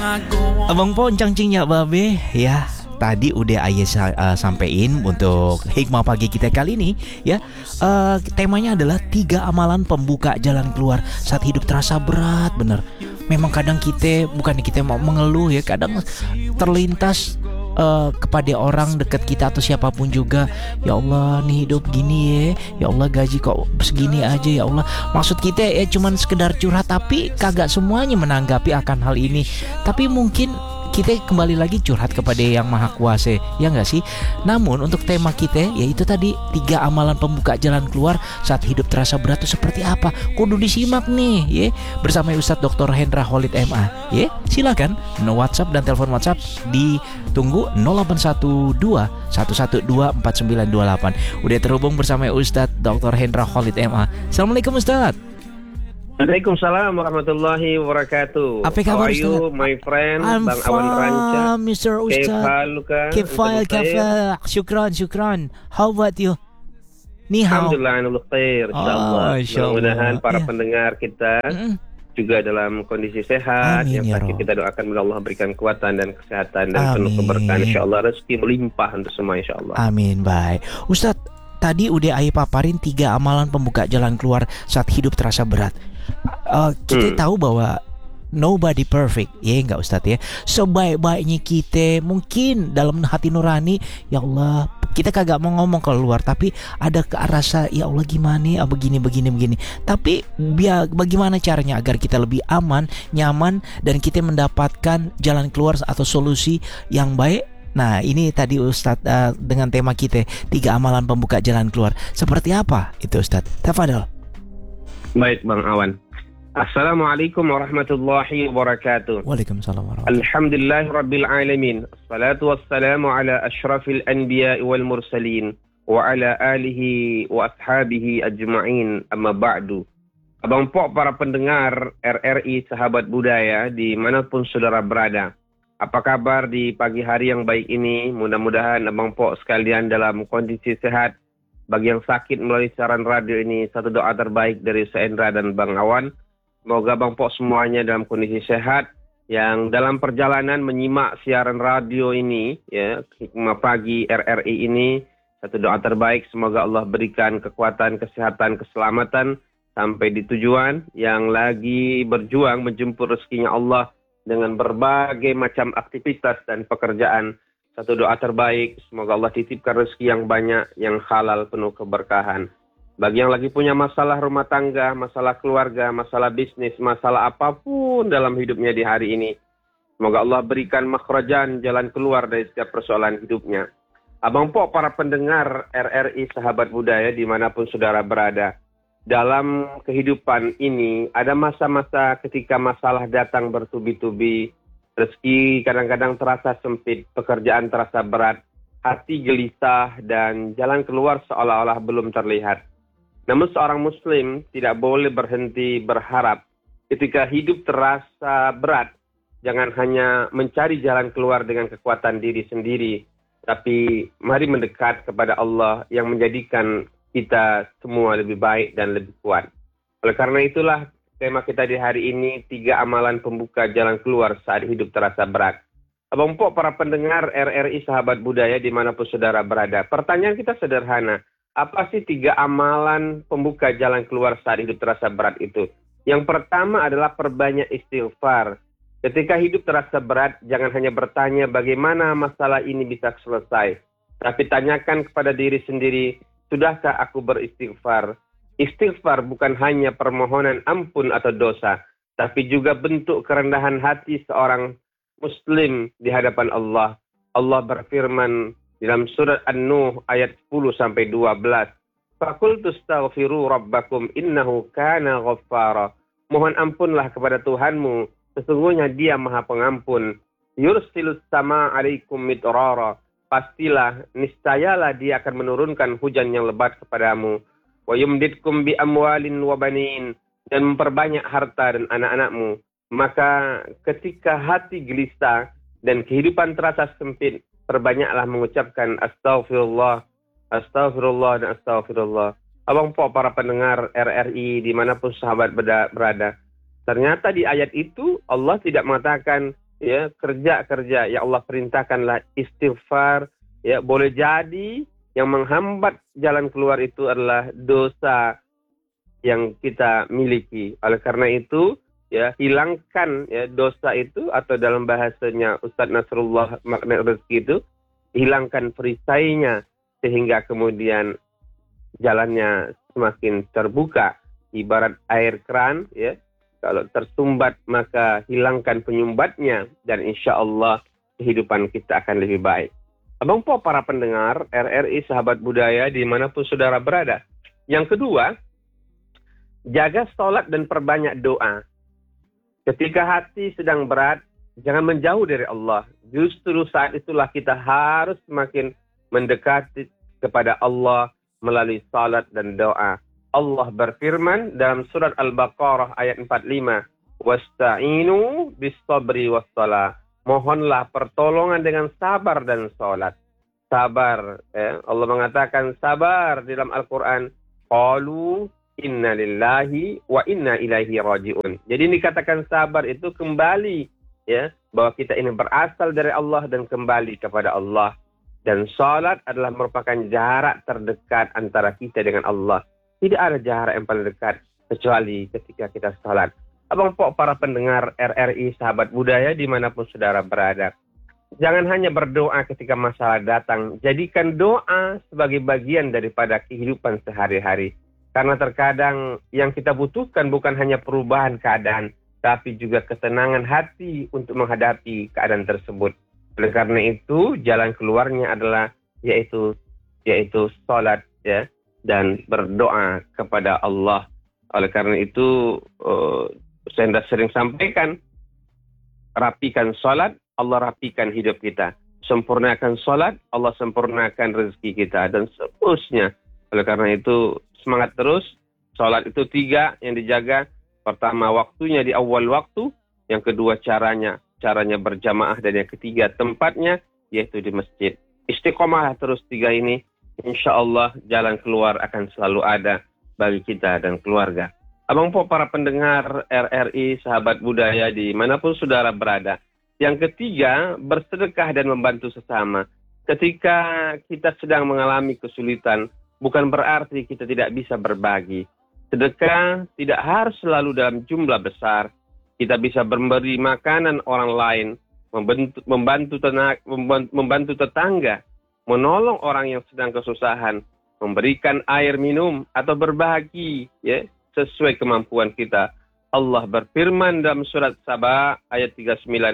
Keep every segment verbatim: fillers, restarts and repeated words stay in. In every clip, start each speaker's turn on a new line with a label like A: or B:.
A: Abang Po cangcingnya babe ya. Tadi udah ayah uh, sampein untuk hikmah pagi kita kali ini ya. Uh, temanya adalah tiga amalan pembuka jalan keluar saat hidup terasa berat bener. Memang kadang kita bukan kita mau mengeluh ya, kadang terlintas uh, kepada orang dekat kita atau siapapun juga. Ya Allah nih hidup gini ya. Ya Allah gaji kok segini aja ya Allah. Maksud kita ya cuman sekedar curhat, tapi kagak semuanya menanggapi akan hal ini. Tapi mungkin kita kembali lagi curhat kepada yang maha kuasa, ya nggak sih? Namun untuk tema kita yaitu tadi tiga amalan pembuka jalan keluar saat hidup terasa berat itu seperti apa? Kudu disimak nih ya, bersama Ustadz doktor Hendra Khalid M A ya. Silakan no WhatsApp dan telepon WhatsApp ditunggu nol delapan satu dua satu satu dua empat sembilan dua delapan. Udah terhubung bersama Ustadz doktor Hendra Khalid M A. Assalamualaikum Ustadz.
B: Waalaikumsalam warahmatullahi wabarakatuh.
A: Apa kabar
B: Ustaz? How are you, my friend?
A: I'm
B: Bang Awan Ranca.
A: mister Ustaz.
B: Kif haluka?
A: Kifal kafal. Syukran syukran. How about you? Ni hao.
B: Alhamdulillah anul khair insyaallah.
A: Oh, insya
B: Mudah-mudahan para
A: ya.
B: pendengar kita mm-hmm. juga dalam kondisi sehat.
A: Amin,
B: yang
A: ya
B: pasti
A: Rob.
B: kita doakan semoga Allah berikan kekuatan dan kesehatan dan
A: Amin.
B: penuh keberkahan insyaallah, rezeki melimpah untuk semua insyaallah.
A: Amin. Baik Ustaz, tadi udah ayah paparin tiga amalan pembuka jalan keluar saat hidup terasa berat. Uh, kita hmm. tahu bahwa nobody perfect, ya enggak Ustadz ya. Sebaik-baiknya kita mungkin dalam hati nurani, ya Allah, kita kagak mau ngomong keluar, tapi ada ke rasa ya Allah gimana ya begini begini begini. Tapi biar bagaimana caranya agar kita lebih aman, nyaman, dan kita mendapatkan jalan keluar atau solusi yang baik. Nah ini tadi Ustadz uh, dengan tema kita tiga amalan pembuka jalan keluar. Seperti apa itu Ustadz? Tafadhol.
B: Baik Bang Awan. Assalamualaikum warahmatullahi wabarakatuh.
A: Waalaikumsalam warahmatullahi.
B: Alhamdulillah rabbil alamin. Assalatu wassalamu ala asyrafil anbiya wal mursalin wa ala alihi wa ashabihi ajma'in, amma ba'du. Abang Pok, para pendengar R R I Sahabat Budaya dimanapun saudara berada, apa kabar di pagi hari yang baik ini? Mudah-mudahan Abang Pok sekalian dalam kondisi sehat. Bagi yang sakit melalui siaran radio ini, satu doa terbaik dari Seendra dan Bang Awan. Semoga Bang Pok semuanya dalam kondisi sehat. Yang dalam perjalanan menyimak siaran radio ini, ya, Hikmah Pagi R R I ini, satu doa terbaik. Semoga Allah berikan kekuatan, kesehatan, keselamatan sampai di tujuan. Yang lagi berjuang menjemput rezekinya Allah dengan berbagai macam aktivitas dan pekerjaan. Satu doa terbaik, semoga Allah titipkan rezeki yang banyak, yang halal, penuh keberkahan. Bagi yang lagi punya masalah rumah tangga, masalah keluarga, masalah bisnis, masalah apapun dalam hidupnya di hari ini, semoga Allah berikan makhrajan, jalan keluar dari setiap persoalan hidupnya. Abang Pok, para pendengar R R I Sahabat Budaya dimanapun saudara berada, dalam kehidupan ini ada masa-masa ketika masalah datang bertubi-tubi. Rezeki kadang-kadang terasa sempit, pekerjaan terasa berat, hati gelisah, dan jalan keluar seolah-olah belum terlihat. Namun seorang muslim tidak boleh berhenti berharap. Ketika hidup terasa berat, jangan hanya mencari jalan keluar dengan kekuatan diri sendiri, tapi mari mendekat kepada Allah yang menjadikan kita semua lebih baik dan lebih kuat. Oleh karena itulah, tema kita di hari ini, tiga amalan pembuka jalan keluar saat hidup terasa berat. Abang Pok, para pendengar R R I Sahabat Budaya dimanapun saudara berada, pertanyaan kita sederhana. Apa sih tiga amalan pembuka jalan keluar saat hidup terasa berat itu? Yang pertama adalah perbanyak istighfar. Ketika hidup terasa berat, jangan hanya bertanya bagaimana masalah ini bisa selesai. Tapi tanyakan kepada diri sendiri, sudahkah aku beristighfar? Istighfar bukan hanya permohonan ampun atau dosa, tapi juga bentuk kerendahan hati seorang muslim di hadapan Allah. Allah berfirman dalam surat An-Nuh ayat sepuluh sampai dua belas. Faqultu astaghfiru rabbakum innahu kana ghaffara. Mohon ampunlah kepada Tuhanmu, sesungguhnya Dia Maha Pengampun. Yursilus sama alaikum midrara. Pastilah, niscayalah Dia akan menurunkan hujan yang lebat kepadamu. Wa yumditkum bi amwalin wa banin, dan memperbanyak harta dan anak-anakmu. Maka ketika hati gelisah dan kehidupan terasa sempit, perbanyaklah mengucapkan astaghfirullah, astaghfirullah dan astaghfirullah. Abang Pok, para pendengar R R I dimanapun sahabat berada, ternyata di ayat itu Allah tidak mengatakan ya kerja-kerja yang Allah perintahkanlah istighfar, ya boleh jadi yang menghambat jalan keluar itu adalah dosa yang kita miliki. Oleh karena itu, ya hilangkan ya dosa itu, atau dalam bahasanya Ustaz Nasrullah Magnet Rezeki itu, hilangkan perisainya sehingga kemudian jalannya semakin terbuka. Ibarat air keran, ya kalau tersumbat maka hilangkan penyumbatnya, dan insya Allah kehidupan kita akan lebih baik. Abang Po para pendengar R R I Sahabat Budaya dimanapun saudara berada. Yang kedua, jaga sholat dan perbanyak doa. Ketika hati sedang berat, jangan menjauh dari Allah. Justru saat itulah kita harus semakin mendekati kepada Allah melalui salat dan doa. Allah berfirman dalam surat Al-Baqarah ayat empat puluh lima, "Wasta'inu bis-sabri was-shalah." Mohonlah pertolongan dengan sabar dan salat. Sabar, eh? Allah mengatakan sabar di dalam Al-Quran. Qalu inna lillahi wa inna ilaihi raji'un. Jadi dikatakan sabar itu kembali, ya, bahwa kita ini berasal dari Allah dan kembali kepada Allah. Dan salat adalah merupakan jarak terdekat antara kita dengan Allah. Tidak ada jarak yang paling dekat kecuali ketika kita salat. Abang Po para pendengar R R I Sahabat Budaya dimanapun saudara berada, jangan hanya berdoa ketika masalah datang. Jadikan doa sebagai bagian daripada kehidupan sehari-hari. Karena terkadang yang kita butuhkan bukan hanya perubahan keadaan, tapi juga ketenangan hati untuk menghadapi keadaan tersebut. Oleh karena itu, jalan keluarnya adalah yaitu yaitu salat, ya, dan berdoa kepada Allah. Oleh karena itu, uh, saya sudah sering sampaikan, rapikan salat, Allah rapikan hidup kita. Sempurnakan salat, Allah sempurnakan rezeki kita, dan seterusnya. Oleh karena itu, semangat terus. Salat itu tiga yang dijaga. Pertama, waktunya di awal waktu. Yang kedua, caranya. Caranya berjamaah. Dan yang ketiga, tempatnya, yaitu di masjid. Istiqomah terus tiga ini. Insya Allah jalan keluar akan selalu ada bagi kita dan keluarga. Abang Po para pendengar R R I Sahabat Budaya dimanapun saudara berada. Yang ketiga, bersedekah dan membantu sesama. Ketika kita sedang mengalami kesulitan, bukan berarti kita tidak bisa berbagi. Sedekah tidak harus selalu dalam jumlah besar. Kita bisa memberi makanan orang lain, membantu, membantu, tenaga, membantu tetangga, menolong orang yang sedang kesusahan, memberikan air minum, atau berbagi, ya, sesuai kemampuan kita. Allah berfirman dalam surat Saba ayat tiga puluh sembilan,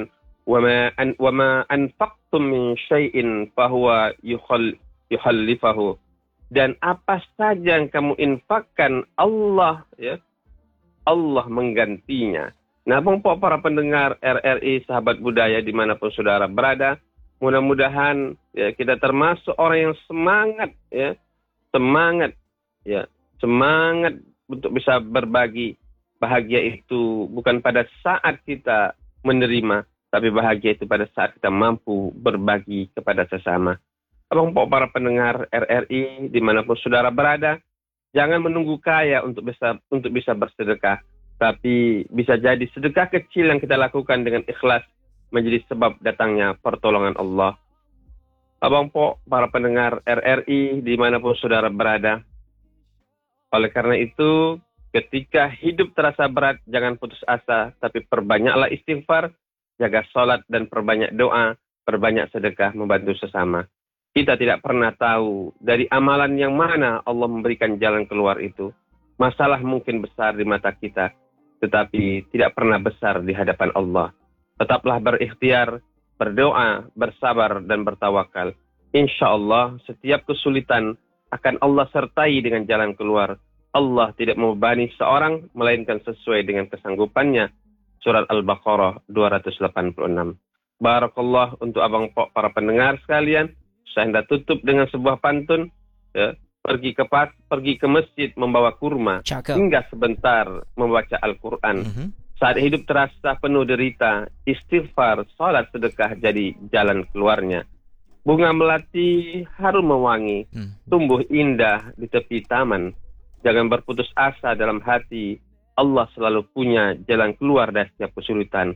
B: "Wa ma anfaqtum min syai'in fahuwa yukhallifahu." Dan apa saja yang kamu infakkan, Allah, ya, Allah menggantinya. Nah, Bang Po para pendengar R R I Sahabat Budaya dimanapun saudara berada, mudah-mudahan ya, kita termasuk orang yang semangat, ya, semangat, ya, semangat untuk bisa berbagi. Bahagia itu bukan pada saat kita menerima, tapi bahagia itu pada saat kita mampu berbagi kepada sesama. Abang Po para pendengar R R I dimanapun saudara berada, jangan menunggu kaya untuk bisa untuk bisa bersedekah, tapi bisa jadi sedekah kecil yang kita lakukan dengan ikhlas menjadi sebab datangnya pertolongan Allah. Abang Po para pendengar R R I dimanapun saudara berada, oleh karena itu, ketika hidup terasa berat, jangan putus asa, tapi perbanyaklah istighfar, jaga sholat dan perbanyak doa, perbanyak sedekah, membantu sesama. Kita tidak pernah tahu dari amalan yang mana Allah memberikan jalan keluar itu. Masalah mungkin besar di mata kita, tetapi tidak pernah besar di hadapan Allah. Tetaplah berikhtiar, berdoa, bersabar, dan bertawakal. Insya Allah, setiap kesulitan akan Allah sertai dengan jalan keluar. Allah tidak membebani seorang, melainkan sesuai dengan kesanggupannya. Surat Al-Baqarah dua ratus delapan puluh enam. Barakallah untuk Abang Po para pendengar sekalian. Saya hendak tutup dengan sebuah pantun. Ya, pergi ke pas, pergi ke masjid membawa kurma.
A: Cakep.
B: Hingga sebentar membaca Al-Quran. Mm-hmm. Saat hidup terasa penuh derita, istighfar, salat, sedekah jadi jalan keluarnya. Bunga melati harum mewangi, hmm. tumbuh indah di tepi taman. Jangan berputus asa dalam hati, Allah selalu punya jalan keluar dari setiap kesulitan.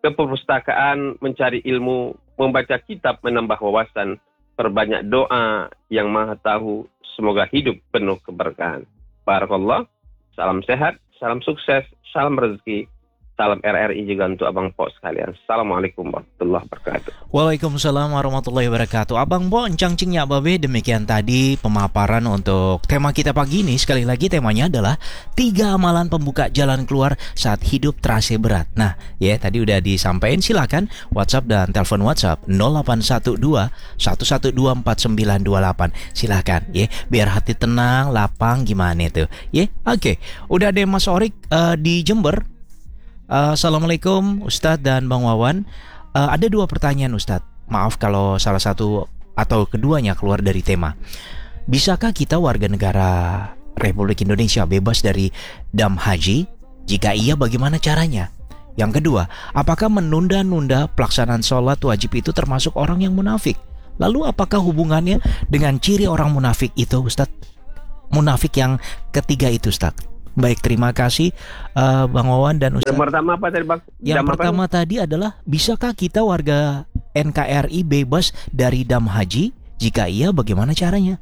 B: ke perpustakaan mencari ilmu, membaca kitab menambah wawasan, perbanyak doa, yang Maha Tahu, semoga hidup penuh keberkahan. Barakallah, salam sehat, salam sukses, salam rezeki, salam R R I juga untuk Abang Pok sekalian. Assalamualaikum warahmatullahi wabarakatuh.
A: Waalaikumsalam warahmatullahi wabarakatuh. Abang Bo, encang cing ya babe, demikian tadi pemaparan untuk tema kita pagi ini. Sekali lagi temanya adalah tiga amalan pembuka jalan keluar saat hidup terasa berat. Nah, ya tadi udah disampaikan, silakan WhatsApp dan telepon WhatsApp nol delapan satu dua satu satu dua empat sembilan dua delapan. Silakan ya, biar hati tenang, lapang gimana itu. Ya, oke. Udah ada Mas Orik uh, di Jember. Uh, Assalamualaikum Ustadz dan Bang Wawan. uh, Ada dua pertanyaan Ustadz. Maaf kalau salah satu atau keduanya keluar dari tema. Bisakah kita warga negara Republik Indonesia bebas dari dam haji? Jika iya, bagaimana caranya? Yang kedua, apakah menunda-nunda pelaksanaan sholat wajib itu termasuk orang yang munafik? Lalu apakah hubungannya dengan ciri orang munafik itu Ustadz? Munafik yang ketiga itu Ustadz. Baik, terima kasih uh, Bang Wawan dan Ustaz.
B: Yang pertama apa tadi Bang?
A: Yang
B: Dam
A: pertama
B: apa?
A: tadi adalah, bisakah kita warga N K R I bebas dari dam haji? Jika iya, bagaimana caranya?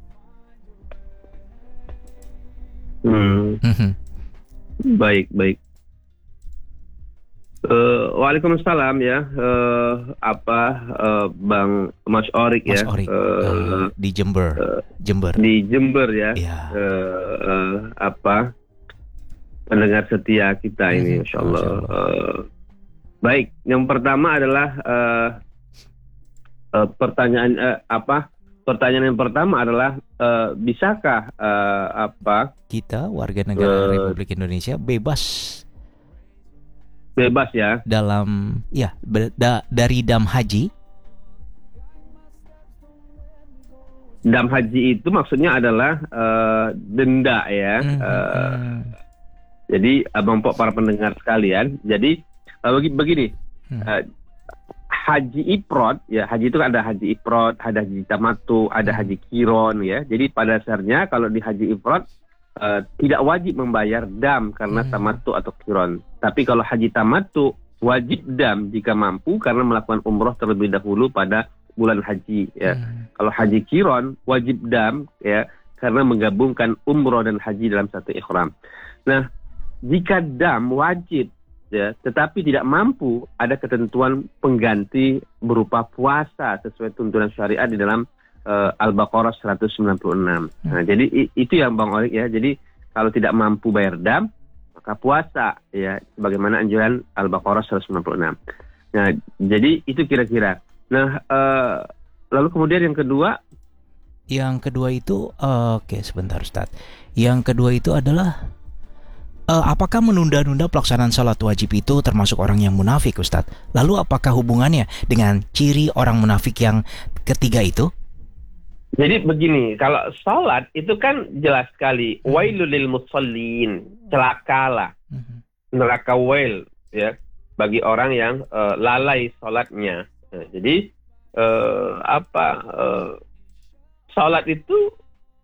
B: Hmm. Baik, baik. Uh, Waalaikumsalam ya. Uh, apa uh, Bang Mas Orik
A: Mas
B: ya?
A: Orik,
B: uh,
A: uh, di Jember.
B: uh,
A: Jember.
B: Di Jember ya.
A: Ya.
B: Uh, uh, apa pendengar setia kita ini,
A: Hmm,
B: Insya Allah.
A: Masya Allah.
B: Uh, baik, yang pertama adalah uh, uh, pertanyaan uh, apa? Pertanyaan yang pertama adalah uh, bisakah uh, apa
A: Kita warga negara
B: Uh,
A: Republik Indonesia bebas
B: bebas ya?
A: dalam ya be- da- dari dam haji?
B: Dam haji itu maksudnya adalah uh, denda ya.
A: Hmm,
B: Uh,
A: hmm,
B: Jadi Abang Pok, para pendengar sekalian, jadi uh, begi- begini.
A: hmm.
B: Uh, haji ifrad ya, haji itu kan ada haji ifrad, ada haji tamattu, ada haji kiron ya. Jadi pada dasarnya kalau di haji ifrad uh, tidak wajib membayar dam karena
A: Hmm.
B: tamattu atau kiron. Tapi kalau haji tamattu wajib dam jika mampu karena melakukan umroh terlebih dahulu pada bulan haji ya.
A: Hmm.
B: Kalau haji kiron wajib dam ya karena menggabungkan umroh dan haji dalam satu ihram. Nah, jika dam wajib ya, tetapi tidak mampu, ada ketentuan pengganti berupa puasa sesuai tuntunan syariat di dalam uh, Al-Baqarah seratus sembilan puluh enam. Nah, jadi i- itu yang Bang Orik ya. Jadi kalau tidak mampu bayar dam, maka puasa ya, sebagaimana anjuran Al-Baqarah seratus sembilan puluh enam. Nah, jadi itu kira-kira. Nah, uh, lalu kemudian yang kedua,
A: Yang kedua itu, uh, oke sebentar Ustadz. Yang kedua itu adalah, uh, apakah menunda-nunda pelaksanaan salat wajib itu termasuk orang yang munafik Ustadz? Lalu apakah hubungannya dengan ciri orang munafik yang ketiga itu?
B: jadi begini, kalau sholat itu kan jelas sekali, wailul lil musallin, celakalah,
A: Mhm.
B: neraka wail ya bagi orang yang uh, lalai sholatnya. Nah, jadi uh, apa uh, sholat itu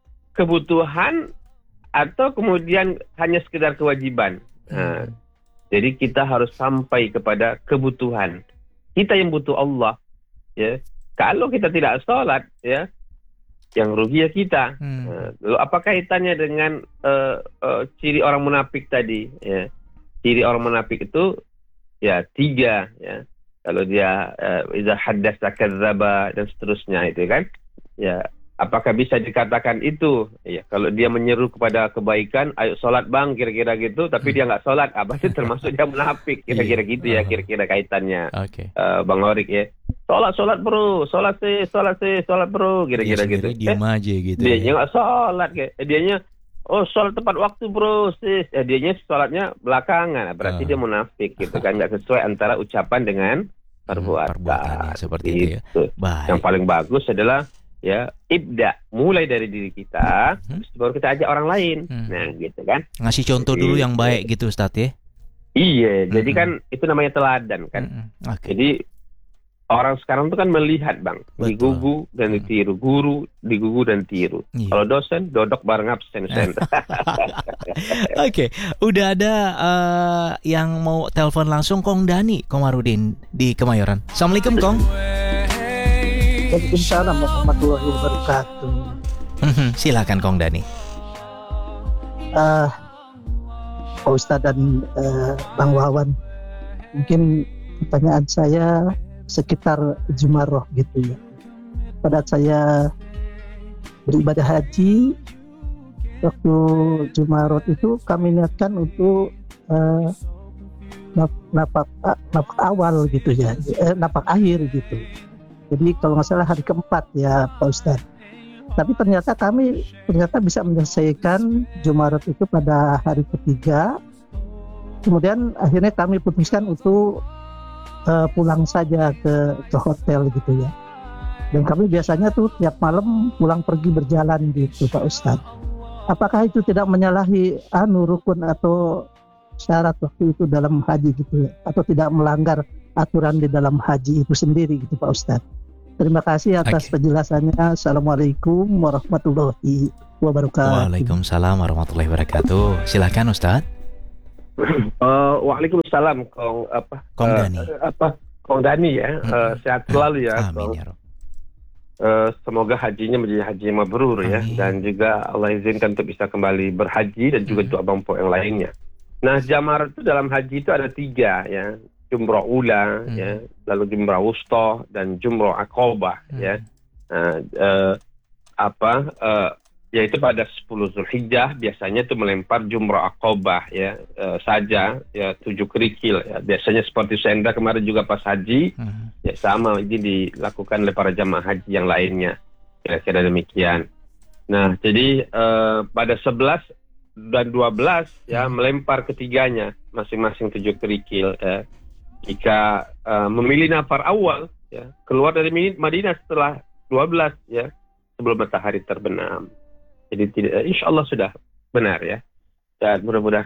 B: kebutuhan atau kemudian hanya sekedar kewajiban. Nah, jadi kita harus sampai kepada kebutuhan. Kita yang butuh Allah ya. Kalau kita tidak sholat ya, yang rugi ya kita.
A: Hmm.
B: Nah, lalu apa kaitannya dengan uh, uh, ciri orang munafik tadi? Ya, ciri orang munafik itu ya tiga ya. Kalau dia uh, iza haddasa kadzdzaba dan seterusnya itu kan. Ya, apakah bisa dikatakan itu? Ya, kalau dia menyeru kepada kebaikan, ayo sholat bang, kira-kira gitu, tapi dia nggak sholat, apa sih termasuk dia munafik? Kira-kira gitu ya, kira-kira kaitannya.
A: Oke.
B: Uh, Bang Orik ya. Sholat, sholat bro, sholat sih, sholat sih, sholat bro, kira-kira
A: Dia
B: gitu.
A: sendiri diem aja gitu.
B: Dia
A: ya.
B: nggak sholat, kayak eh, dianya, oh sholat tepat waktu bro, sis. Eh, dianya sholatnya belakangan, berarti
A: Ah.
B: dia munafik gitu kan, nggak sesuai antara ucapan dengan perbuatan.
A: perbuatannya, seperti itu ya.
B: Gitu.
A: Baik.
B: Yang paling bagus adalah ya ibda, mulai dari diri kita,
A: Hmm.
B: terus baru kita ajak orang lain.
A: Hmm.
B: Nah gitu kan.
A: Ngasih contoh dulu
B: Jadi-
A: yang baik gitu Ustadz ya.
B: Iya, jadi
A: Mm-mm.
B: kan itu namanya teladan kan.
A: Mm-mm. Oke.
B: Jadi orang sekarang tuh kan melihat bang,
A: Betul.
B: digugu dan ditiru, guru digugu dan tiru.
A: Iya.
B: Kalau dosen dodok bareng absen. sen.
A: Oke, udah ada uh, yang mau telepon langsung, Kong Dani Komarudin di Kemayoran. Assalamualaikum Kong.
C: Waalaikumsalam warahmatullahi wabarakatuh.
A: Silakan Kong Dani.
C: Uh, Pak Ustadz dan uh, Bang Wawan, mungkin pertanyaan saya sekitar Jumaroh gitu ya. Pada saya beribadah haji, waktu Jumaroh itu kami niatkan untuk uh, napak napak awal gitu ya, eh, napak akhir gitu. Jadi kalau nggak salah hari keempat ya Pak Ustadz. Tapi ternyata kami ternyata bisa menyelesaikan Jumaroh itu pada hari ketiga. Kemudian akhirnya kami putuskan untuk uh, pulang saja ke ke hotel gitu ya. Dan kami biasanya tuh tiap malam pulang pergi berjalan gitu Pak Ustadz. Apakah itu tidak menyalahi anu rukun atau syarat waktu itu dalam haji gitu ya? Atau tidak melanggar aturan di dalam haji itu sendiri gitu Pak Ustadz? Terima kasih atas okay. penjelasannya. Assalamualaikum warahmatullahi wabarakatuh.
A: Waalaikumsalam warahmatullahi wabarakatuh. Silakan Ustadz.
B: Uh, Waalaikumsalam Kong apa?
A: Kong uh, Dani.
B: Apa? Kong Dani ya. Uh, sehat selalu ya.
A: Amin ya Rob.
B: Uh, semoga hajinya menjadi haji yang mabrur ya, dan juga Allah izinkan untuk bisa kembali berhaji dan juga doa bang Po yang lainnya. Nah, jamarat itu dalam haji itu ada tiga ya. Jumrah ula, hmm. ya, lalu jumrah wusta dan jumrah aqabah, hmm. ya, nah, uh, apa, uh, yaitu pada sepuluh Zulhijjah biasanya itu melempar jumrah aqabah, ya, uh, saja, ya, tujuh kerikil, ya, biasanya seperti Senda kemarin juga pas haji, hmm. ya sama ini dilakukan oleh para jamaah haji yang lainnya, kira-kira demikian. Nah, jadi uh, pada sebelas dan dua belas ya hmm. melempar ketiganya masing-masing tujuh kerikil, ya. Jika uh, memilih nafar awal ya, keluar dari Madinah setelah dua belas ya, sebelum matahari terbenam. Jadi tidak, insya Allah sudah benar ya, dan mudah-mudahan.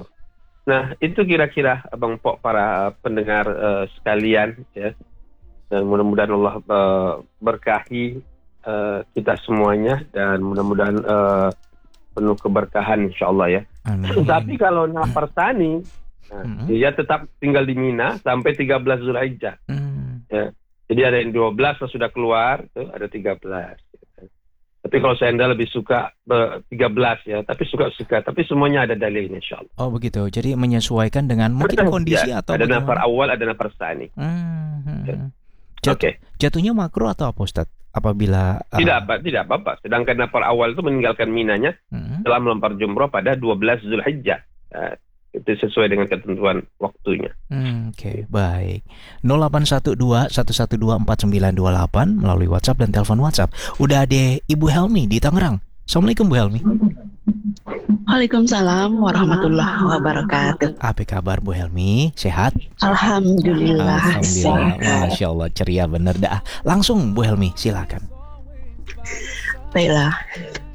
B: Nah, itu kira-kira Abang Pok para pendengar uh, sekalian ya, dan mudah-mudahan Allah uh, berkahi uh, kita semuanya, dan mudah-mudahan uh, penuh keberkahan insya Allah ya. Amin. Tapi kalau nafar sani, nah, mm-hmm. dia tetap tinggal di Mina sampai tiga belas Zulhijjah. Mm. Ya. Jadi ada yang dua belas sudah keluar, tuh ada tiga belas. Ya. Tapi kalau saya lebih suka be, tiga belas ya, tapi suka-suka, tapi semuanya ada dalilnya insyaallah.
A: Oh begitu. Jadi menyesuaikan dengan mungkin kondisi ya, atau
B: ada
A: bagaimana?
B: Nafar awal, ada nafar tsani.
A: Mm-hmm. Ya.
B: Jat- Oke. Okay.
A: Jatuhnya makruh atau apa Ustaz? Apabila uh...
B: tidak apa, tidak apa-apa. Sedangkan nafar awal itu meninggalkan minanya mm-hmm. setelah melempar jumrah pada dua belas Zulhijjah. Ya. Itu sesuai dengan ketentuan waktunya.
A: Hmm, Oke, okay, baik. nol delapan satu dua satu satu dua empat sembilan dua delapan melalui WhatsApp dan telepon WhatsApp. Udah ada Ibu Helmi di Tangerang. Assalamualaikum Bu Helmi.
D: Waalaikumsalam warahmatullahi wabarakatuh.
A: Apa kabar Bu Helmi? Sehat?
D: Alhamdulillah.
A: Alhamdulillah. Masya Allah, ceria bener dah. Langsung Bu Helmi, silakan.
D: Baiklah.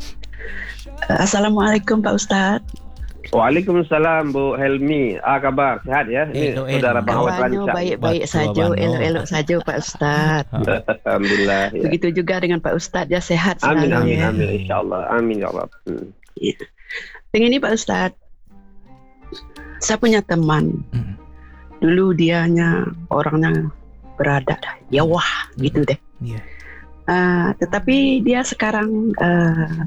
D: Assalamualaikum Pak Ustadz.
B: Waalaikumsalam Bu Helmi. Ah kabar sehat ya?
A: Eh,
B: Ini saudara Bahawat Lancar.
D: Baik-baik saja, elok-elok saja Pak Ustadz.
B: Alhamdulillah. Ya.
D: Begitu juga dengan Pak Ustadz ya, sehat
B: selalu. Amin amin
D: ya.
B: amin insyaallah. Amin ya Allah. Hmm.
D: Ya. Dengan ini Pak Ustadz, saya punya teman. Hmm. Dulu dianya orangnya berada ya wah hmm. gitu deh. Yeah. Uh, tetapi dia sekarang uh,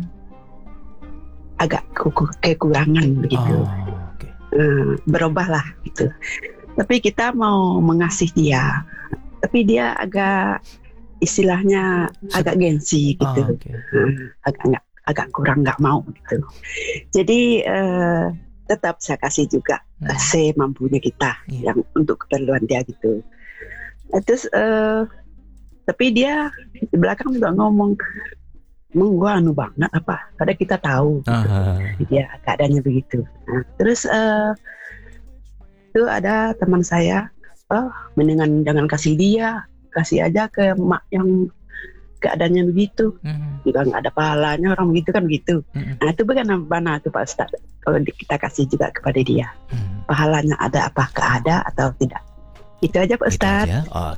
D: agak kekurangan begitu, oh, okay. uh, berubah lah gitu. Tapi kita mau mengasihi dia, tapi dia agak istilahnya agak gengsi gitu, oh, okay. uh, agak agak agak kurang nggak mau gitu. Jadi uh, tetap saya kasih juga hmm. semampunya kita yeah. yang untuk keperluan dia gitu. Terus uh, tapi dia di belakang juga ngomong, menggua anu banget apa, kadang kita tahu gitu. Ya keadaannya begitu. Nah, terus uh, itu ada teman saya, oh mendingan jangan kasih dia, kasih aja ke mak yang keadaannya begitu, mm-hmm. juga nggak ada pahalanya orang begitu kan begitu. Mm-hmm. Nah itu bagaimana tuh Pak Ustadz kalau kita kasih juga kepada dia, mm-hmm. pahalanya ada apa, ada atau tidak? Itu aja Pak Ustadz.
A: Oh, oke. Okay.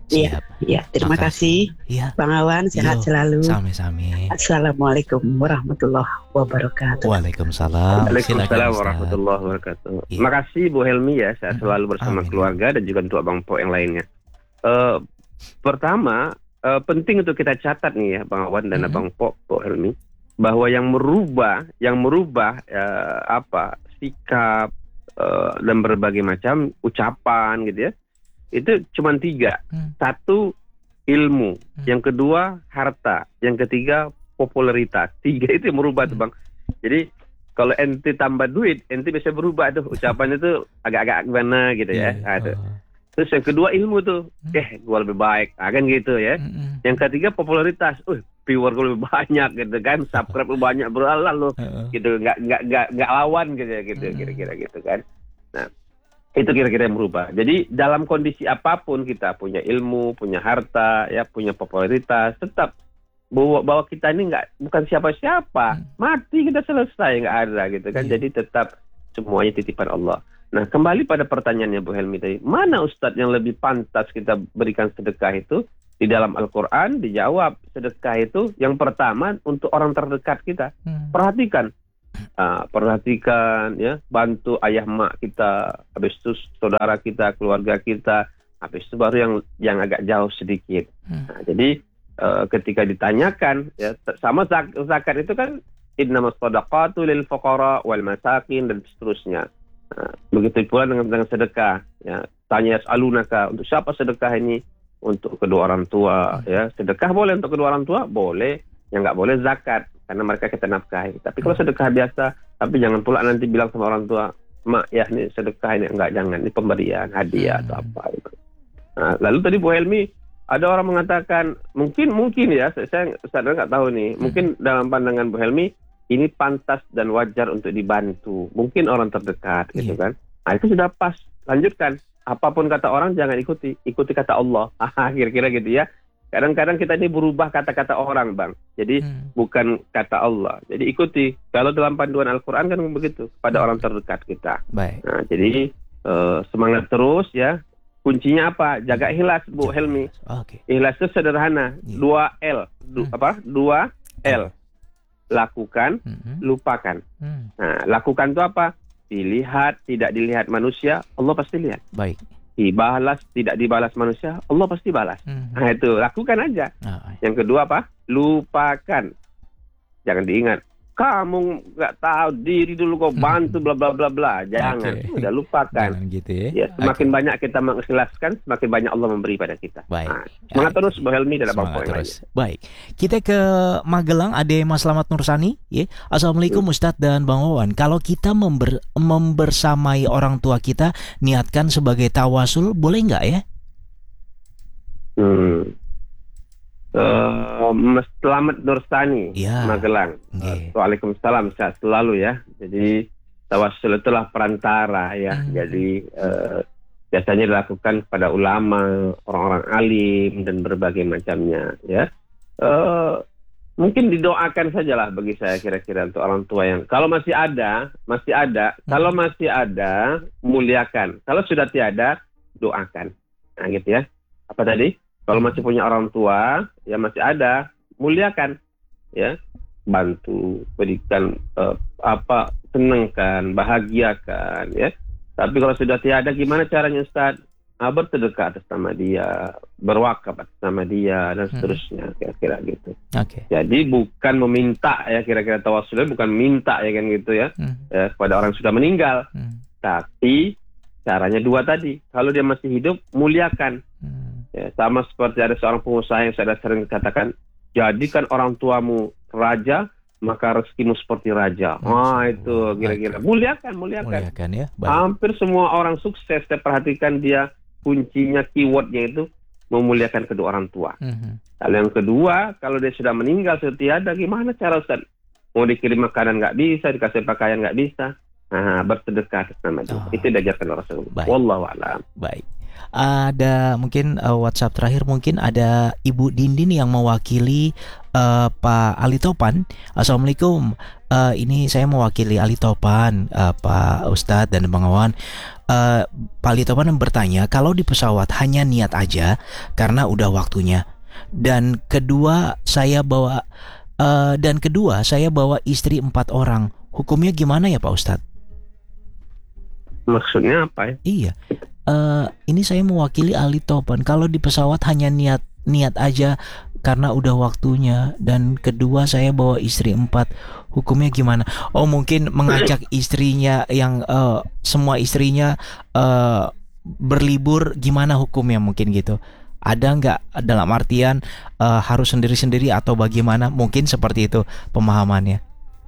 D: Iya, iya. Terima kasih,
A: ya.
D: Bang Awan. Sehat
A: Yo,
D: selalu.
A: Sami-sami.
D: Assalamualaikum warahmatullahi wabarakatuh.
A: Waalaikumsalam.
B: Waalaikumsalam warahmatullahi wabarakatuh.
A: Iya.
B: Terima kasih Bu Helmi ya. Saya selalu bersama
A: Amin.
B: keluarga dan juga untuk Abang Po yang lainnya. Uh, pertama, uh, penting untuk kita catat nih ya, Bang Awan dan
A: Mm-hmm.
B: Abang Po, Bu Helmi, bahwa yang merubah, yang merubah uh, apa sikap uh, dan berbagai macam ucapan gitu ya, itu cuma tiga.
A: Hmm.
B: Satu, ilmu.
A: Hmm.
B: Yang kedua, harta. Yang ketiga, popularitas. Tiga itu yang merubah tuh Bang. Jadi kalau ente tambah duit, ente bisa berubah tuh ucapannya tuh agak-agak gimana gitu ya.
A: Iya.
B: Nah, itu.
A: Oh.
B: Terus yang kedua ilmu tuh,
A: Hmm.
B: eh gue lebih baik, nah, kan gitu ya.
A: Mm-mm.
B: Yang ketiga popularitas, uh viewer gue lebih banyak gitu kan, subscribe lu banyak beralah lu,
A: Uh-uh.
B: gitu, nggak nggak nggak nggak lawan gitu ya, gitu
A: Hmm.
B: kira-kira gitu kan. Nah itu kira-kira yang berubah. Jadi dalam kondisi apapun kita punya ilmu, punya harta, ya punya popularitas, tetap bahwa, bahwa kita ini nggak bukan siapa-siapa,
A: Hmm.
B: mati kita selesai nggak ada gitu kan.
A: Iya.
B: Jadi tetap semuanya titipan Allah. Nah kembali pada pertanyaannya Bu Helmi tadi, mana Ustadz yang lebih pantas kita berikan sedekah itu? Di dalam Al-Quran dijawab sedekah itu yang pertama untuk orang terdekat kita.
A: Hmm.
B: Perhatikan. Uh, perhatikan ya, bantu ayah mak kita, habis itu saudara kita, keluarga kita, habis itu baru yang yang agak jauh sedikit.
A: Hmm.
B: Nah, jadi uh, ketika ditanyakan ya, sama zak- zakat itu kan innamas shadaqatu lil fuqara wal masakin dan seterusnya. Nah, begitu pula dengan, dengan sedekah ya, tanya alunaka, untuk siapa sedekah ini? Untuk kedua orang tua ya, sedekah boleh untuk kedua orang tua, boleh. Yang nggak boleh zakat karena mereka kita nafkahi. Tapi kalau sedekah biasa, tapi jangan pula nanti bilang sama orang tua, mak ya ini sedekah, ini enggak, jangan, ini pemberian hadiah
A: Hmm.
B: atau apa gitu. Nah, lalu tadi Bu Helmi ada orang mengatakan mungkin mungkin ya, saya saya nggak tahu nih, mungkin dalam pandangan Bu Helmi ini pantas dan wajar untuk dibantu, mungkin orang terdekat gitu
A: Iya.
B: kan. Nah itu sudah pas, lanjutkan. Apapun kata orang jangan ikuti, ikuti kata Allah. Ah, kira-kira gitu ya. Kadang-kadang kita ini berubah kata-kata orang Bang, jadi
A: Hmm.
B: bukan kata Allah. Jadi ikuti. Kalau dalam panduan Al-Quran kan begitu pada
A: Hmm.
B: orang terdekat kita.
A: Baik.
B: Nah jadi eh, semangat terus ya. Kuncinya apa? Jaga ikhlas Bu Helmi.
A: Oke.
B: Ikhlas itu sederhana,
A: Iya.
B: dua L, du,
A: Hmm.
B: apa? Dua L. Lakukan,
A: Hmm.
B: lupakan.
A: Hmm.
B: Nah, lakukan itu apa? Dilihat, tidak dilihat manusia, Allah pasti lihat.
A: Baik.
B: Dibalas, tidak dibalas manusia, Allah pasti balas.
A: Hmm.
B: Nah itu, lakukan aja.
A: Ah,
B: Yang kedua apa? Lupakan. Jangan diingat. Kamu nggak tahu diri dulu, kau bantu bla bla bla bla. Jangan.
A: Oke.
B: Udah lupakan.
A: Jangan gitu ya.
B: Ya, semakin
A: Oke.
B: banyak kita mengikhlaskan, semakin banyak Allah memberi pada kita.
A: Baik.
B: Nah, semangat
A: Ya,
B: terus Bu Helmi dan Abang
A: Semangat
B: Po yang
A: terus. Baik. Kita ke Magelang, ada Mas Slamet Nursani, ya. Assalamualaikum Ustadz dan Bang Wawan. Kalau kita member, membersamai orang tua kita, niatkan sebagai tawasul, boleh nggak ya?
B: Hmm. Uh, Mas Slamet Nursani,
A: Ya.
B: Magelang.
A: Nggih.
B: Uh, Waalaikumsalam, sehat selalu ya. Jadi tawasul itulah perantara ya.
A: Hmm.
B: Jadi uh, biasanya dilakukan kepada ulama, orang-orang alim dan berbagai macamnya ya. Uh, mungkin didoakan sajalah bagi saya kira-kira untuk orang tua yang kalau masih ada, masih ada.
A: Hmm.
B: Kalau masih ada, muliakan. Kalau sudah tiada, doakan. Nah gitu ya. Apa tadi? Kalau masih punya orang tua, ya masih ada, muliakan, ya, bantu, berikan uh, apa, senangkan, bahagiakan, ya. Tapi kalau sudah tiada, gimana caranya Ustaz? Ah, bersedekah atas nama dia, berwakaf atas nama dia, dan seterusnya, kira-kira gitu.
A: Oke.
B: Jadi bukan meminta ya, kira-kira tawasulnya bukan minta ya kan gitu ya,
A: Hmm.
B: ya kepada orang yang sudah meninggal.
A: Hmm.
B: Tapi caranya dua tadi. Kalau dia masih hidup, muliakan.
A: Hmm.
B: Ya, sama seperti ada seorang pengusaha yang saya sering katakan, jadikan orang tuamu raja, maka rezekimu seperti raja. Wah, itu kira-kira. Muliakan, muliakan.
A: Muliakan ya. Baik.
B: Hampir semua orang sukses, saya perhatikan dia kuncinya, keywordnya itu memuliakan kedua orang tua.
A: Hmm.
B: Lalu yang kedua, kalau dia sudah meninggal, sudah tiada, gimana cara Ustaz? Mau dikirim makanan nggak bisa, dikasih pakaian nggak bisa. Nah, bersedekah atas nama dia.
A: Oh.
B: Itu diajarkan Rasulullah.
A: Baik.
B: Wallahu a'lam.
A: Baik. Ada mungkin uh, WhatsApp terakhir, mungkin ada Ibu Dindin yang mewakili uh, Pak Ali Topan. Assalamualaikum. Uh, ini saya mewakili Ali Topan, uh, Pak Ustadz dan Bang Wawan. Uh, Pak Ali Topan bertanya, kalau di pesawat hanya niat aja karena udah waktunya. Dan kedua saya bawa uh, dan kedua saya bawa istri empat orang. Hukumnya gimana ya Pak Ustadz?
B: Maksudnya apa ya?
A: Iya. Uh, ini saya mewakili Ali Topan. Kalau di pesawat hanya niat niat aja karena udah waktunya, dan kedua saya bawa istri empat, hukumnya gimana? Oh, mungkin mengajak istrinya yang uh, semua istrinya uh, berlibur, gimana hukumnya mungkin gitu? Ada nggak dalam artian uh, harus sendiri-sendiri atau bagaimana? Mungkin seperti itu pemahamannya.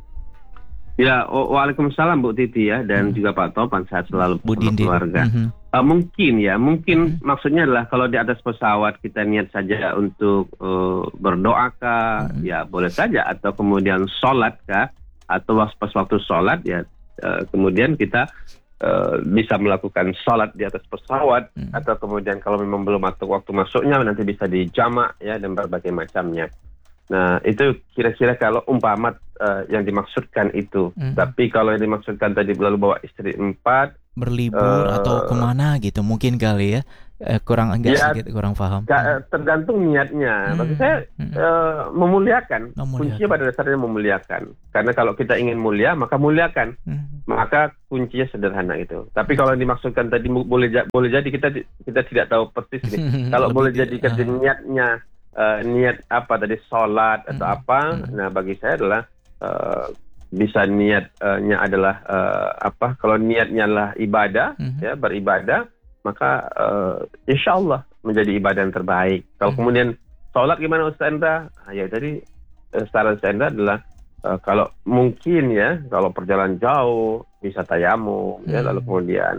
B: Ya, waalaikumsalam Bu Titi ya, dan hmm. juga Pak Topan, sehat selalu bersama keluarga. Hmm. Uh, mungkin ya, mungkin hmm. maksudnya adalah kalau di atas pesawat kita niat saja untuk uh, berdoa kah, hmm. ya boleh saja, atau kemudian sholat kah, atau pas waktu sholat ya uh, kemudian kita uh, bisa melakukan sholat di atas pesawat, hmm. atau kemudian kalau memang belum masuk waktu masuknya nanti bisa dijamak ya, dan berbagai macamnya. Nah, itu kira-kira kalau umpamat uh, yang dimaksudkan itu. Mm-hmm. Tapi kalau yang dimaksudkan tadi lalu bawa istri empat,
A: berlibur uh, atau kemana gitu, mungkin kali ya, eh, kurang enggak ya, sedikit kurang paham. Ga,
B: tergantung niatnya. Mm-hmm. Maksud saya mm-hmm. uh, memuliakan. memuliakan. Kuncinya pada dasarnya memuliakan. Karena kalau kita ingin mulia, maka muliakan. Mm-hmm. Maka kuncinya sederhana itu. Tapi kalau yang dimaksudkan tadi boleh boleh jadi kita kita tidak tahu persis ini. Kalau boleh jadi uh. kerja niatnya Uh, niat apa tadi, sholat atau mm-hmm. apa, nah bagi saya adalah uh, bisa niatnya uh, adalah uh, apa, kalau niatnya adalah ibadah, mm-hmm. ya beribadah, maka uh, insya Allah menjadi ibadah yang terbaik. Kalau mm-hmm. kemudian sholat gimana Ustaz Endra? Nah, ya tadi uh, saran Ustaz Endra adalah uh, kalau mungkin ya, kalau perjalanan jauh bisa tayamum, mm-hmm. ya lalu kemudian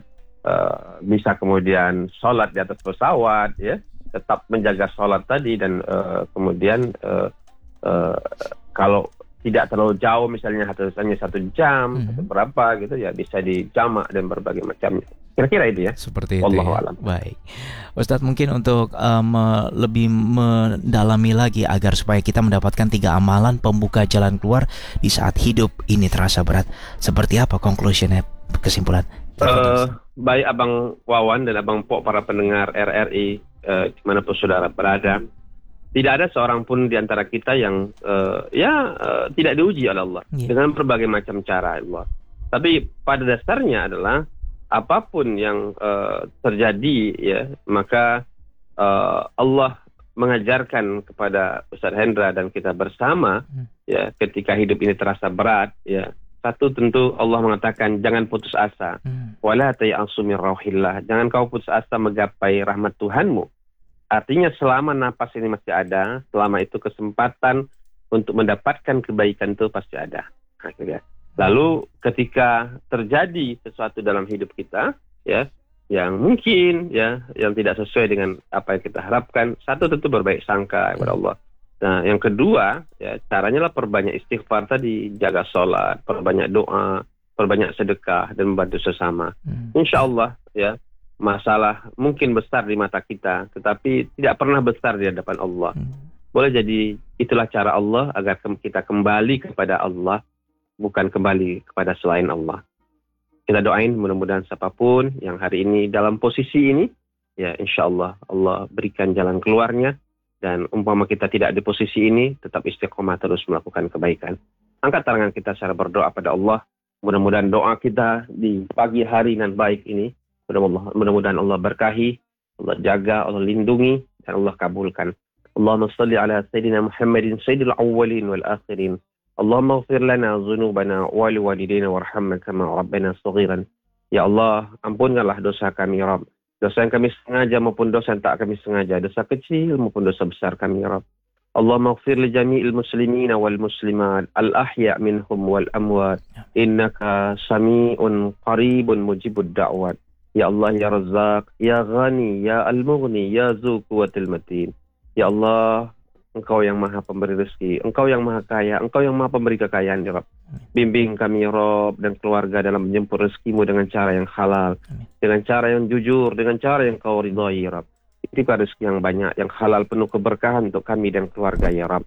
B: uh, bisa kemudian sholat di atas pesawat, ya tetap menjaga sholat tadi, dan uh, kemudian uh, uh, kalau tidak terlalu jauh misalnya hanya satu jam mm-hmm. atau berapa gitu ya, bisa dijamak dan berbagai macamnya. Kira-kira itu ya.
A: Seperti itu. Wallahualam. Ya. Baik, Ustadz, mungkin untuk um, lebih mendalami lagi agar supaya kita mendapatkan tiga amalan pembuka jalan keluar di saat hidup ini terasa berat, seperti apa conclusionnya, kesimpulan?
B: Uh, baik Abang Wawan dan Abang Pok, para pendengar R R I uh, dimanapun saudara berada, tidak ada seorang pun di antara kita yang uh, ya uh, tidak diuji oleh Allah yeah. dengan berbagai macam cara Allah. Tapi pada dasarnya adalah apapun yang uh, terjadi ya, maka uh, Allah mengajarkan kepada Ustaz Hendra dan kita bersama hmm. ya, ketika hidup ini terasa berat ya. Satu, tentu Allah mengatakan jangan putus asa. Wala ta'asu min rauhillah. Jangan kau putus asa menggapai rahmat Tuhanmu. Artinya selama napas ini masih ada, selama itu kesempatan untuk mendapatkan kebaikan itu pasti ada. Akhirnya. Lalu ketika terjadi sesuatu dalam hidup kita, ya, yang mungkin ya, yang tidak sesuai dengan apa yang kita harapkan, satu, tentu berbaik sangka kepada Allah. Nah, yang kedua, ya caranya lah perbanyak istighfar tadi, jaga sholat, perbanyak doa, perbanyak sedekah, dan membantu sesama. Hmm. Insya Allah, ya, masalah mungkin besar di mata kita, tetapi tidak pernah besar di hadapan Allah. Hmm. Boleh jadi itulah cara Allah agar kita kembali kepada Allah, bukan kembali kepada selain Allah. Kita doain mudah-mudahan siapapun yang hari ini dalam posisi ini, ya insya Allah Allah berikan jalan keluarnya. Dan umpama kita tidak di posisi ini, tetap istiqomah terus melakukan kebaikan. Angkat tangan kita secara berdoa pada Allah. Mudah-mudahan doa kita di pagi hari yang baik ini, mudah-mudahan Allah berkahi, Allah jaga, Allah lindungi, dan Allah kabulkan. Allahumma salli ala Sayyidina Muhammadin Sayyidil awwalin wal akhirin. Allahumma ighfir lana dhunubana wa liwalidayna warhamna kama rabbana saghiran. Ya Allah, ampunkanlah dosa kami ya Rabb. Dosa yang kami sengaja maupun dosa yang tak kami sengaja, dosa kecil maupun dosa besar kami ya Rabb. Allahumma ighfir li jami'il muslimina wal muslimat al-ahya' minhum wal amwat innaka sami'un qaribun mujibud da'wat. Ya Allah ya Razzaq, ya Ghani, ya Al-Mughni, ya Dzu Quwwatil Matin. Ya Allah, Engkau yang maha pemberi rezeki, Engkau yang maha kaya, Engkau yang maha pemberi kekayaan ya Rabb. Bimbing kami ya Rabb dan keluarga dalam menjemput rezekimu dengan cara yang halal, dengan cara yang jujur, dengan cara yang Kau ridhai ya Rabb. Titipkan rezeki yang banyak, yang halal, penuh keberkahan untuk kami dan keluarga ya Rabb.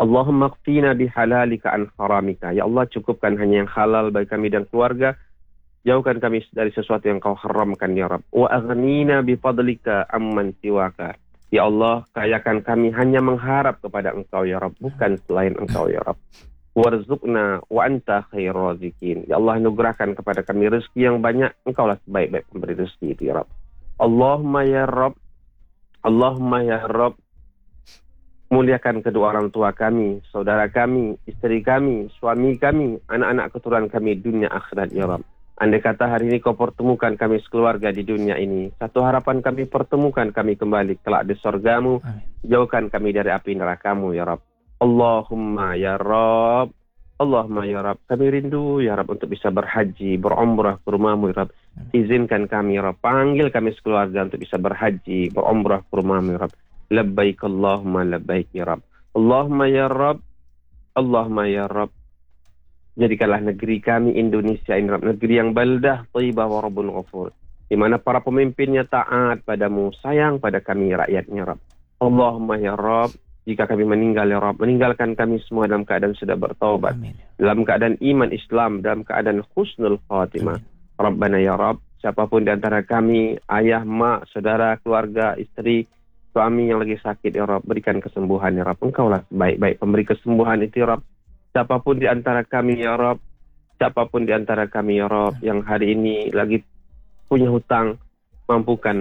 B: Allahumma qfina bihalalika an haramika. Ya Allah, cukupkan hanya yang halal bagi kami dan keluarga. Jauhkan kami dari sesuatu yang kau haramkan ya Rabb. Wa aghnina bifadlika amman siwaka. Ya Allah, kayakan kami hanya mengharap kepada Engkau ya Rabb, bukan selain Engkau ya Rabb. Warzuqna wa anta khairur raziqin. Ya Allah, anugerahkan kepada kami rezeki yang banyak. Engkaulah sebaik-baik pemberi rezeki itu ya Rabb. Allahumma ya Rabb. Allahumma ya Rabb. Muliakan kedua orang tua kami, saudara kami, istri kami, suami kami, anak-anak keturunan kami dunia akhirat ya Rabb. Andai kata hari ini kau pertemukan kami sekeluarga di dunia ini, satu harapan kami, pertemukan kami kembali kelak di surgamu. Amin. Jauhkan kami dari api nerakamu ya Rabb. Allahumma ya Rabb. Allahumma ya Rabb. Kami rindu ya Rabb untuk bisa berhaji, berumrah ke rumahmu ya Rabb. Izinkan kami ya Rabb, panggil kami sekeluarga untuk bisa berhaji, berumrah ke rumahmu ya Rabb. Labbaik Allahumma labbaik ya Rabb. Allahumma ya Rabb. Allahumma ya Rabb. Jadikanlah negeri kami Indonesia ini Rabb, negeri yang baldah thayyibah wa rabbun ghafur, di mana para pemimpinnya taat padamu, sayang pada kami rakyatnya Rabb. Allahumma ya Rabb. Jika kami meninggal ya Rabb, meninggalkan kami semua dalam keadaan sudah bertaubat, Amin. Dalam keadaan iman Islam, dalam keadaan husnul khatimah. Amin. Rabbana ya Rabb. Siapapun di antara kami, ayah, mak, saudara, keluarga, istri, suami yang lagi sakit ya Rabb, berikan kesembuhan ya Rabb. Engkaulah baik-baik pemberi kesembuhan itu ya Rabb. Siapapun di antara kami ya Rabb, siapapun di antara kami ya Rabb yang hari ini lagi punya hutang, mampukan